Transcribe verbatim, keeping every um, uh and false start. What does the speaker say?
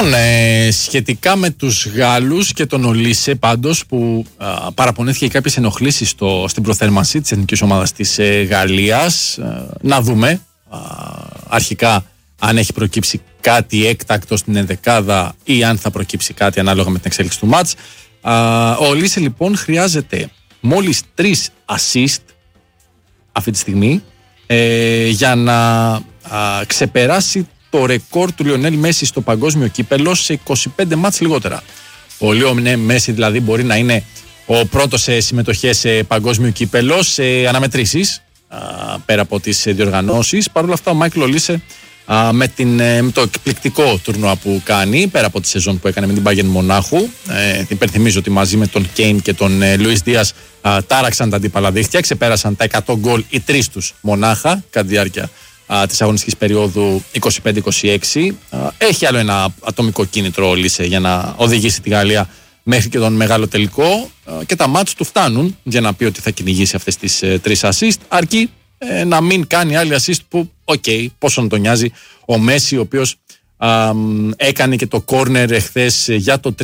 Λοιπόν, ε, σχετικά με τους Γάλλους και τον Ολίσε πάντως που α, παραπονέθηκε κάποιες ενοχλήσεις στο, στην προθέρμανση της εθνικής ομάδας της ε, Γαλλίας. Ε, να δούμε α, αρχικά αν έχει προκύψει κάτι έκτακτο στην ενδεκάδα ή αν θα προκύψει κάτι ανάλογα με την εξέλιξη του μάτς. Α, ο Ολίσε λοιπόν χρειάζεται μόλις τρεις assist αυτή τη στιγμή ε, για να α, ξεπεράσει το ρεκόρ του Λιονέλ Μέση στο παγκόσμιο κύπελο σε είκοσι πέντε μάτς λιγότερα. Ο Λιονέλ Μέση δηλαδή μπορεί να είναι ο πρώτος σε συμμετοχές σε παγκόσμιο κύπελο, σε αναμετρήσεις α, πέρα από τις διοργανώσεις. Παρ' όλα αυτά ο Μάικλ Ολίσε α, με, την, με το εκπληκτικό τουρνουά που κάνει, πέρα από τη σεζόν που έκανε με την Bayern Μονάχου, ε, υπενθυμίζω ότι μαζί με τον Κέιν και τον ε, Λουίς Δίας α, τάραξαν τα αντίπαλα δίχτυα, ξεπέρασαν τα εκατό γκολ οι τρεις τους μονάχα κατά τη διάρκεια της αγωνιστικής περίοδου είκοσι πέντε είκοσι έξι. Έχει άλλο ένα ατομικό κίνητρο ο Λίσε για να οδηγήσει τη Γαλλία μέχρι και τον μεγάλο τελικό και τα μάτς του φτάνουν για να πει ότι θα κυνηγήσει αυτές τις ε, τρεις assist, αρκεί ε, να μην κάνει άλλη assist που οκ, okay, πόσο να τον νοιάζει ο Μέση, ο οποίος α, έκανε και το corner εχθές για το